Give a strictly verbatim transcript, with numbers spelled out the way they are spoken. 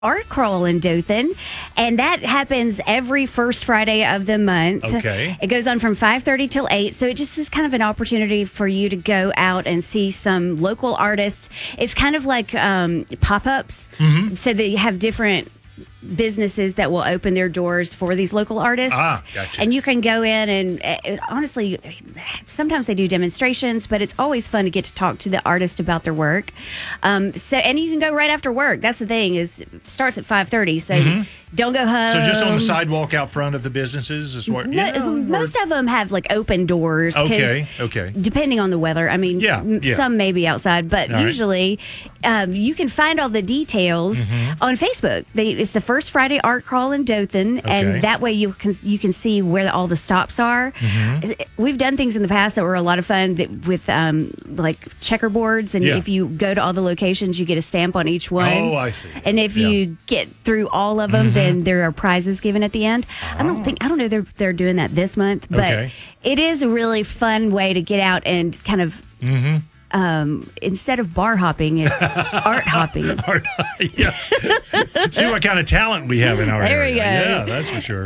Art Crawl in Dothan, and that happens every first Friday of the month. Okay. It goes on from five thirty till eight, so it just is kind of an opportunity for you to go out and see some local artists. It's kind of like um, pop-ups, Mm-hmm. so that you have different businesses that will open their doors for these local artists. Ah, gotcha. And you can go in and uh, honestly, sometimes they do demonstrations, but it's always fun to get to talk to the artist about their work. Um, so, and you can go right after work. That's the thing, is it starts at five thirty, so Mm-hmm. don't go home. So just on the sidewalk out front of the businesses is what? Mo- Yeah, or- most of them have like open doors. 'cause Okay, okay. Depending on the weather. I mean, Yeah, m- yeah. some may be outside, but All right. usually um, you can find all the details Mm-hmm. on Facebook. They, it's the first Friday Art Crawl in Dothan, Okay. and that way you can you can see where all the stops are. Mm-hmm. We've done things in the past that were a lot of fun that, with um, like checkerboards, and Yeah. if you go to all the locations, you get a stamp on each one. Oh, I see. And if Yeah. you get through all of them, Mm-hmm. then there are prizes given at the end. I don't think I don't know they're they're doing that this month, but Okay. it is a really fun way to get out and kind of Mm-hmm. um, instead of bar hopping, it's art hopping. yeah. See what kind of talent we have in our There we area. go. Yeah, that's for sure.